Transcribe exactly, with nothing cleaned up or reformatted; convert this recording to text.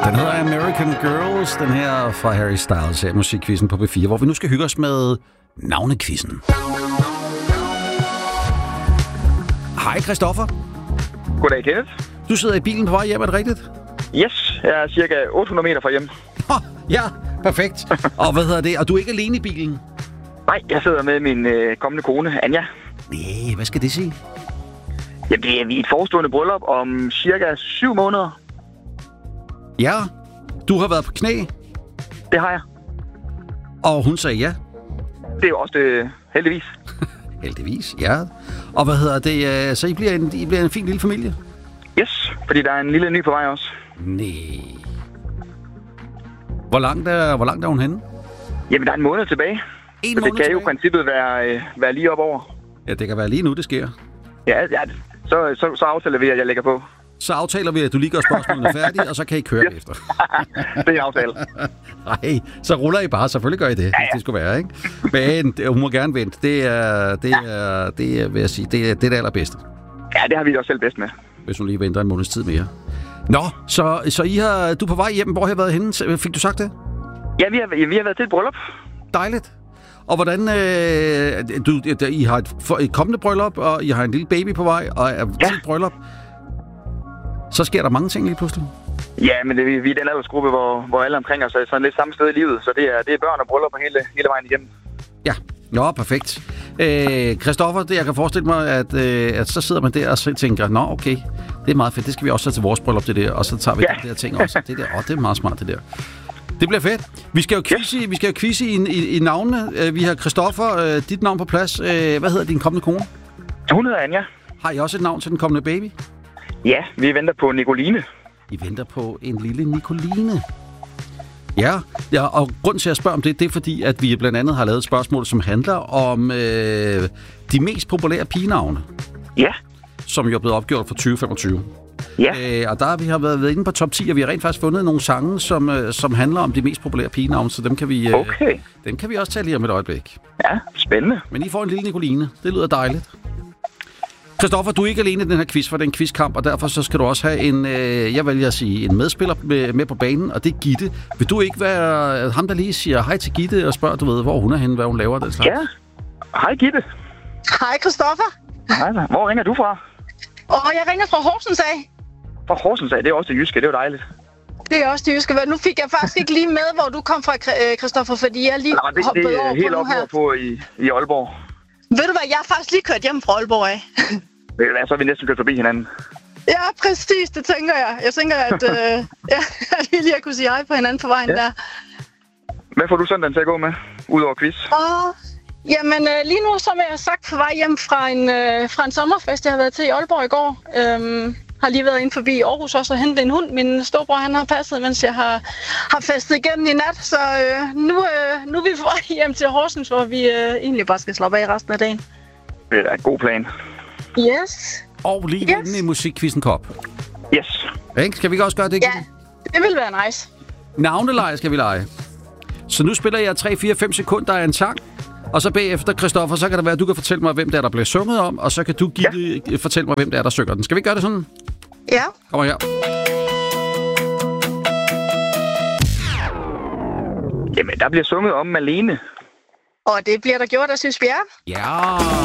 Den hedder American Girls, den her fra Harry Styles her, musikquizzen på B fire, hvor vi nu skal hygge os med navnekvizzen. Hej Christoffer. Goddag Kenneth. Du sidder i bilen på vej hjem, er det rigtigt? Yes, jeg er cirka otte hundrede meter fra hjem. Oh, ja, perfekt. Og hvad hedder det? Og du er ikke alene i bilen? Nej, jeg sidder med min øh, kommende kone, Anja. Nej, hvad skal det sige? Jamen, det er vi et forestående bryllup om cirka syv måneder. Ja, du har været på knæ. Det har jeg. Og hun sagde ja. Det er jo også det, heldigvis. Heldigvis, ja. Og hvad hedder det? Så I bliver en, I bliver en fin lille familie? Yes, fordi der er en lille ny på vej også. Nej. Hvor langt er, hvor langt er hun henne? Jamen, der er en måned tilbage. En så måned det kan tilbage? jo i princippet være, øh, være lige op over. Ja, det kan være lige nu, det sker. Ja, ja så, så, så aftaler vi, at jeg lægger på. Så aftaler vi, at du lige gør spørgsmålene færdige, og så kan I køre yes. efter. Det er en aftale. Nej, så ruller I bare. Selvfølgelig gør I det, ja, ja. Det skulle være, ikke? Men hun må gerne vente. Det er, det er, det er, vil jeg sige, det er, det er det allerbedste. Ja, det har vi også selv bedst med. Hvis hun lige venter en måneds tid mere. Nå, så, så I har, du er på vej hjem. Hvor har I været henne? Fik du sagt det? Ja, vi har, vi har været til et bryllup. Dejligt. Og hvordan, øh, du, I har et, et kommende bryllup, og I har en lille baby på vej, og er til et bryllup. Så sker der mange ting lige pludselig. Ja, men det, vi er den aldersgruppe, hvor, hvor alle omkring os er sådan lidt samme sted i livet. Så det er, det er børn og bryllup hele, hele vejen igennem. Ja, nå, perfekt. Øh, Christoffer, det, jeg kan forestille mig, at, øh, at så sidder man der og så tænker, nå, okay, det er meget fedt, det skal vi også have til vores bryllup, det der. Og så tager vi ja. de der ting også. Det der, åh, det er meget smart, det der. Det bliver fedt. Vi skal jo quizze, ja. vi skal jo quizze i, i, i navnene. Vi har Christoffer, øh, dit navn på plads. Øh, hvad hedder din kommende kone? Hun hedder Anja. Har I også et navn til den kommende baby? Ja, vi venter på Nicoline. I venter på en lille Nicoline. Ja, ja, og grunden til at spørge om det, det er fordi, at vi blandt andet har lavet et spørgsmål, som handler om øh, de mest populære pigenavne. Ja. Som jo er blevet opgjort for tyve femogtyve. Ja. Øh, og der har vi har været inde på top ti, og vi har rent faktisk fundet nogle sange, som, øh, som handler om de mest populære pigenavne, så dem kan vi, øh, okay. dem kan vi også tage lige om et øjeblik. Ja, spændende. Men I får en lille Nicoline. Det lyder dejligt. Christoffer, du er ikke alene i den her quiz, for det er en quizkamp, og derfor så skal du også have en, øh, jeg vælger at sige, en medspiller med, med på banen, og det er Gitte. Vil du ikke være ham, der lige siger hej til Gitte og spørger, du ved, hvor hun er henne, hvad hun laver, den slags? Ja. Hej Gitte. Hej Christoffer. Hej, hvor ringer du fra? Åh, jeg ringer fra Horsens af. Fra Horsens af, det er også det jyske, det er jo dejligt. Det er også det jyske. Nu fik jeg faktisk ikke lige med, hvor du kom fra, Christoffer, fordi jeg lige Nå, det, hoppede det er over helt på nu op her. på i, i Aalborg. Ved du hvad, jeg har faktisk lige kørt hjem fra Aalborg af. Ved du hvad, så er vi næsten kørt forbi hinanden. Ja, præcis, det tænker jeg. Jeg tænker, at øh, ja, jeg lige at kunne sige hej på hinanden på vejen ja. der. Hvad får du søndagen til at gå med, udover quiz? Og, jamen, øh, lige nu, som jeg har sagt, på vej hjem fra en, øh, fra en sommerfest, jeg har været til i Aalborg i går. Øhm, har lige været inde forbi Aarhus også og hentet en hund. Min storebror, han har passet, mens jeg har, har festet igennem i nat. Så øh, nu, øh, nu er vi på vej hjem til Horsens, hvor vi øh, egentlig bare skal slappe af resten af dagen. Det er da en god plan. Yes. Og lige yes. vinde i musikquizzen kop. Yes. Ikke? Skal vi også gøre det? Ja, det vil være nice. Navneleje skal vi lege. Så nu spiller jeg tre fire fem sekunder af en sang. Og så bagefter, Christoffer, så kan det være, at du kan fortælle mig, hvem det er, der bliver sunget om. Og så kan du give ja. det, fortælle mig, hvem det er, der synger den. Skal vi gøre det sådan? Ja. Kom her. Jamen, der bliver sunget om Malene. Og det bliver der gjort, der synes vi er. Ja.